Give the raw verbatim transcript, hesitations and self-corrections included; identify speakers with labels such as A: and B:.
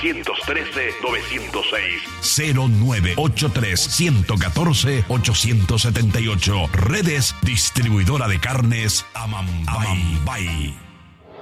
A: ochocientos trece, novecientos seis.
B: cero nueve ocho tres, uno uno cuatro, ocho siete ocho. Redes distribuidora de carnes Amambay. Amambay.